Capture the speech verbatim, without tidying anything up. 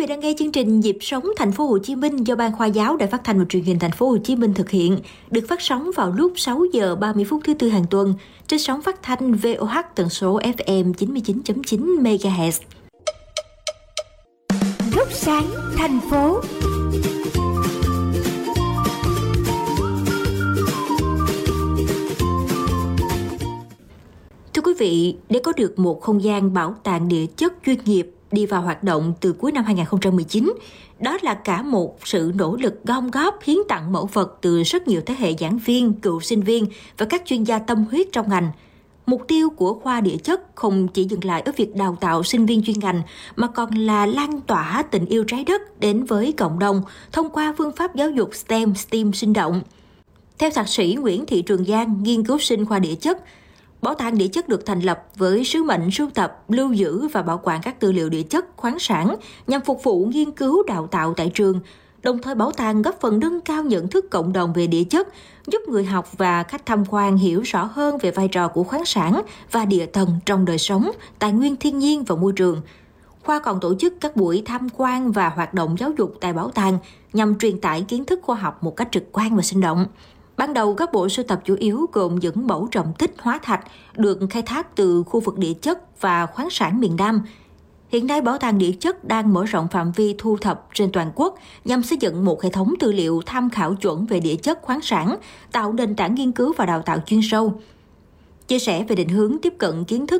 vị đang nghe chương trình Nhịp sống Thành phố Hồ Chí Minh do Ban Khoa giáo Đài Phát thanh và Truyền hình Thành phố Hồ Chí Minh thực hiện, được phát sóng vào lúc sáu giờ ba mươi phút thứ tư hàng tuần trên sóng phát thanh vê o hát tần số ép em chín mươi chín phẩy chín mê ga héc. Góc sáng thành phố. Thưa quý vị, để có được một không gian bảo tàng địa chất chuyên nghiệp đi vào hoạt động từ cuối năm hai không một chín, đó là cả một sự nỗ lực gom góp hiến tặng mẫu vật từ rất nhiều thế hệ giảng viên, cựu sinh viên và các chuyên gia tâm huyết trong ngành. Mục tiêu của khoa địa chất không chỉ dừng lại ở việc đào tạo sinh viên chuyên ngành, mà còn là lan tỏa tình yêu trái đất đến với cộng đồng thông qua phương pháp giáo dục STEM, STEAM sinh động. Theo thạc sĩ Nguyễn Thị Trường Giang, nghiên cứu sinh khoa địa chất, Bảo tàng địa chất được thành lập với sứ mệnh sưu tập, lưu giữ và bảo quản các tư liệu địa chất, khoáng sản nhằm phục vụ nghiên cứu đào tạo tại trường. Đồng thời bảo tàng góp phần nâng cao nhận thức cộng đồng về địa chất, giúp người học và khách tham quan hiểu rõ hơn về vai trò của khoáng sản và địa tầng trong đời sống, tài nguyên thiên nhiên và môi trường. Khoa còn tổ chức các buổi tham quan và hoạt động giáo dục tại bảo tàng nhằm truyền tải kiến thức khoa học một cách trực quan và sinh động. Ban đầu, các bộ sưu tập chủ yếu gồm những mẫu trầm tích hóa thạch được khai thác từ khu vực địa chất và khoáng sản miền Nam. Hiện nay, Bảo tàng địa chất đang mở rộng phạm vi thu thập trên toàn quốc nhằm xây dựng một hệ thống tư liệu tham khảo chuẩn về địa chất khoáng sản, tạo nền tảng nghiên cứu và đào tạo chuyên sâu. Chia sẻ về định hướng tiếp cận kiến thức